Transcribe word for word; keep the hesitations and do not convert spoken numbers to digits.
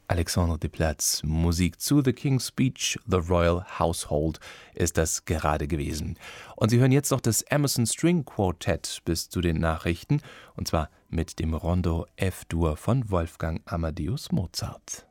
Alexandre Desplat, Musik zu The King's Speech, The Royal Household ist das gerade gewesen. Und Sie hören jetzt noch das Emerson String Quartet bis zu den Nachrichten, und zwar mit dem Rondo F-Dur von Wolfgang Amadeus Mozart.